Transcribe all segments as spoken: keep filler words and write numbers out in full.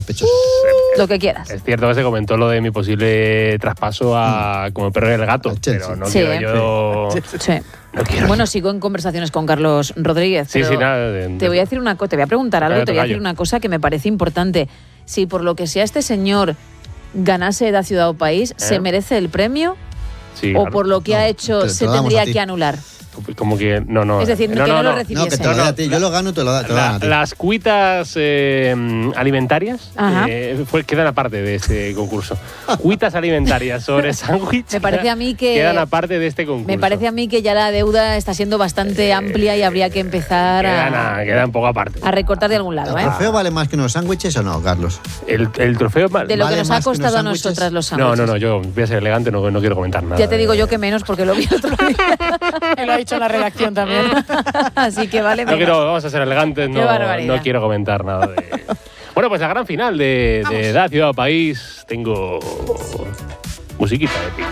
Pechos. Uh, lo que quieras. Es cierto que se comentó lo de mi posible traspaso a mm. como el perro y el gato, pero no sí, quiero ¿eh? yo... Sí. No quiero bueno, yo. sigo en conversaciones con Carlos Rodríguez. Sí, pero sí, nada. De, te voy a decir una cosa, te voy a preguntar algo, te voy a decir gallo. una cosa que me parece importante. Si por lo que sea este señor ganase Edad, Ciudad o País, ¿eh? ¿Se merece el premio? Sí, ¿O claro. por lo que no, ha hecho te, te se tendría que anular? Como que no, no. Es decir, no, que no, no, no lo recibiese. No, que te lo no, doy no. a ti. Yo lo gano, te lo, da, te lo La, dan a ti. las cuitas eh, alimentarias eh, fue, quedan aparte de este concurso. Cuitas alimentarias sobre sándwich. Me parece a mí que quedan aparte de este concurso. Me parece a mí que ya la deuda está siendo bastante eh, amplia y habría que empezar quedan a, a quedan poco aparte. a recortar de algún lado. ¿El ¿eh? trofeo vale más que unos sándwiches o no, Carlos? El, el trofeo de lo vale que nos ha más que costado a unos nosotras los No, sándwiches. no, no, yo voy a ser elegante, no, no quiero comentar nada. Ya te digo yo que menos porque lo vi el otro día. Y lo ha dicho en la redacción también. Así que vale No menos. quiero, vamos a ser elegantes, Qué no, barbaridad. no quiero comentar nada de... Bueno, pues la gran final de, de Edad, Ciudad o País. Tengo musiquita épica.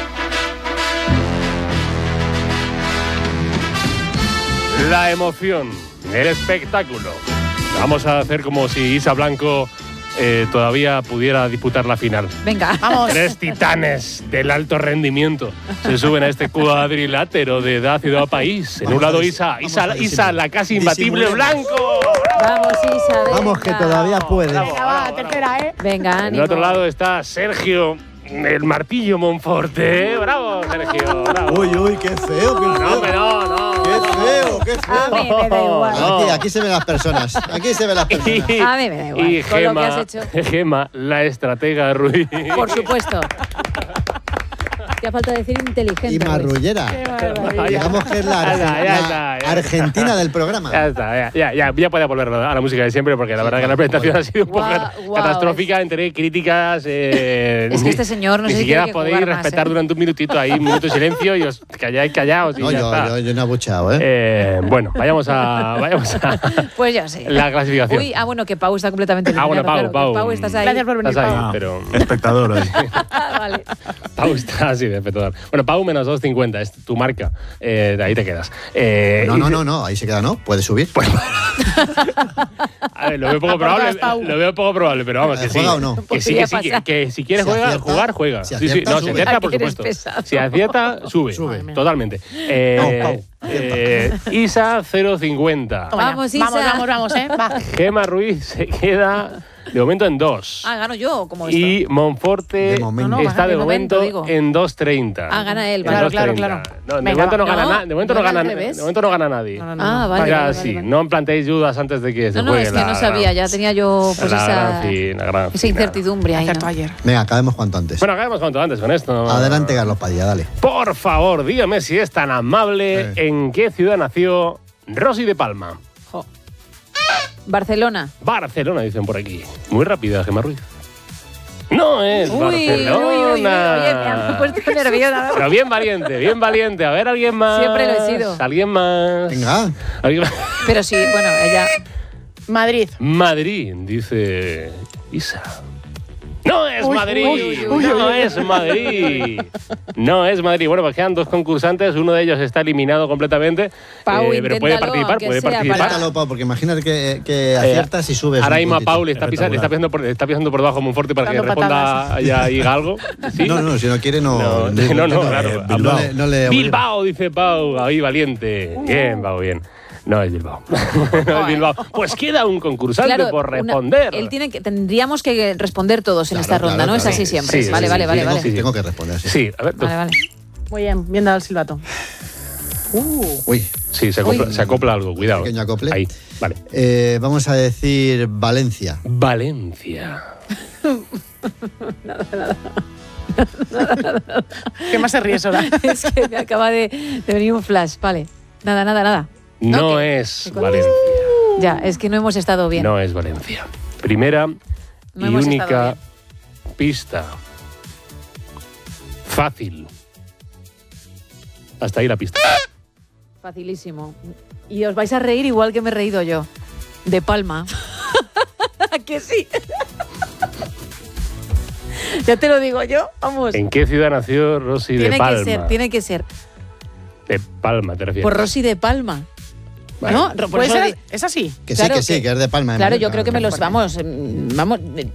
La emoción, el espectáculo. Vamos a hacer como si Isa Blanco eh, todavía pudiera disputar la final. Venga, vamos. Tres titanes del alto rendimiento se suben a este cuadrilátero de Edad, Ciudad o País. En Vamos un lado a dis- Isa, vamos Isa, a Isa, disimular. la casi imbatible Disimulemos. Blanco. Vamos, Isa, venga. Vamos, que todavía puedes. Venga, va, tercera, ¿eh? Venga, En ánimo. el otro lado está Sergio, el martillo Monforte. Bravo, Sergio, bravo. Uy, uy, qué feo, qué feo. No, hombre, no, no. Qué feo, qué A feo. mí me da igual. No. Aquí, aquí se ven las personas. Aquí se ven las personas. Y, A mí me da igual, y con lo que Gema, has hecho. Gema, la estratega Ruiz. Por supuesto. Hacía falta decir inteligente. Y marrullera. Qué barbaridad. Digamos que es la, Ya está, Argen- ya la está, ya está. Argentina del programa. Ya está, ya, ya, ya, ya puede volver a la música de siempre porque la verdad que la presentación ha sido un poco Guau, cat- guau, catastrófica entre críticas. Eh, Es que este señor no ni sé si siquiera tiene que podéis jugar más, respetar ¿eh? durante un minutito ahí, un minuto de silencio y os calláis callaos y No, ya yo, está. yo, yo no he abucheado, ¿eh? Eh, bueno, vayamos a, vayamos a Pues yo sí. la clasificación. Uy, ah, bueno, que Pau está completamente Ah, bueno, eliminado, Pau, claro, que Pau. Pau, estás ahí. Gracias por venir, Estás ahí, Pau. pero Espectador hoy. Vale. Pau está así de espectacular. Bueno, Pau menos dos cincuenta, es tu marca. Eh, de ahí te quedas. Eh, No, y no, se- no, no, ahí se queda, ¿no? Puede subir. A ver, lo veo poco Aportas, probable, Pau. lo veo poco probable, pero vamos, que sí. ¿Juega o no? Que sí, que sí, Podría que, que si quieres Si juega, acierta, jugar, juega. si sí, sí, acierta, no, si sube. acierta, por Aquí eres supuesto. pesado. Si acierta, sube. Sube. Totalmente. Eh, Pau, Pau, eh, Isa cero cincuenta. Toma ya. Vamos, Isa. Vamos, vamos, vamos, ¿eh? Va. Gema Ruiz se queda de momento en dos. Ah, gano yo, como esto. Y Monforte De momento. No, no, está de de momento, momento digo. en dos treinta. Ah, gana él, En vale. Claro, claro, 2.30. claro. No, de Venga, momento no va. gana No, nada. De momento no no era gana al revés. De momento no gana nadie. No, no, no. Ah, vale. Venga, vale, sí, vale, no planteéis dudas antes de que se No, no, juegue es que la no sabía, gran- ya tenía yo pues la esa, gran fin- la gran esa final. incertidumbre ahí. Acertó ¿no? ayer. Venga, acabemos cuanto antes. Bueno, acabemos cuanto antes con esto. Adelante, Carlos Padilla, dale. Por favor, dígame si es tan amable, Sí. ¿en qué ciudad nació Rosy de Palma? Jo. Barcelona. Barcelona, dicen por aquí. Muy rápida, Gemma Ruiz. No es Uy, Barcelona. uy, uy, uy, oye, me ha puesto nerviosa. Pero bien valiente, bien valiente. A ver, alguien más. Siempre lo he sido. Alguien más. Venga. ¿Alguien más? Pero sí, bueno, ella. Madrid. Madrid, dice Isa. No es Uy, Madrid, uy, uy, no uy, uy. es Madrid, no es Madrid. Bueno, pues quedan dos concursantes, uno de ellos está eliminado completamente, Pau, eh, pero puede inténtalo, participar, aunque puede sea, participar. para- Inténtalo, Pau, porque imagínate que, que aciertas y subes. Ahora un mismo a puntito. Pau le está, pisando, le está pisando por, le está pisando por debajo Monforte para que Dando responda patadas. y diga algo. ¿Sí? No, no, si no quiere, no. No, no, no, claro. No Bilbao. le, no le Bilbao, dice Pau, ahí valiente. Bien, Pau, bien. No es Bilbao. No es Bilbao. Pues queda un concursante Claro, por una- responder. él tiene que, tendríamos que responder todos en Claro, esta ronda, claro, ¿no? Es claro. así siempre. Sí, vale, sí, vale, sí, vale, sí, vale. sí. Tengo que responder, sí. Sí, a ver. Vale, vale. Muy bien, bien dado el silbato. Uy, Sí, se acopla, Uy. se acopla algo, cuidado. Pequeño acople. Ahí, vale. eh, vamos a decir Valencia. Valencia. ¿Qué más se ríe, Sora? Es que me acaba de, de venir un flash. Vale. Nada, nada, nada. No ¿No? ¿Qué? es ¿Qué Valencia. Ya, es que no hemos estado bien. No es Valencia. Primera No y hemos única estado pista. Fácil. Hasta ahí la pista. Facilísimo. Y os vais a reír igual que me he reído yo. De Palma. ¿A que sí? Ya te lo digo yo, vamos. ¿En qué ciudad nació Rosy Tiene de Palma? que ser, tiene que ser. De Palma, te refieres. Por Rosy de Palma. ¿No? Por ¿Puede eso ser? di- ¿Es así? Que Claro sí, que sí, que- que es de Palma. ¿eh? Claro, yo creo que me los fuerte. vamos, mm, vamos,